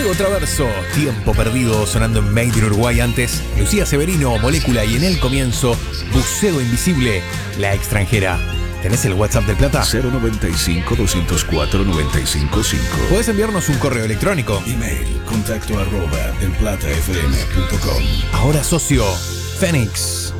Diego Traverso, Tiempo Perdido, sonando en Made in Uruguay antes, Lucía Severino, Molécula, y en el comienzo, Buceo Invisible, La Extranjera. ¿Tenés el WhatsApp del Plata? 095-204-955. Podés enviarnos un correo electrónico. Email, contacto@elplatafm.com. Ahora socio, Fénix.